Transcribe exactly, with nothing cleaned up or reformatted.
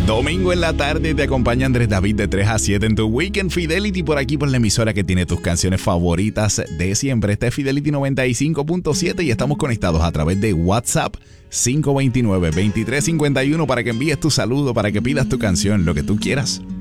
Domingo en la tarde te acompaña Andrés David de tres a siete en tu Weekend Fidelity por aquí por la emisora que tiene tus canciones favoritas de siempre. Este es Fidelity noventa y cinco punto siete y estamos conectados a través de WhatsApp cinco dos nueve, dos tres cinco uno para que envíes tu saludo, para que pidas tu canción, lo que tú quieras.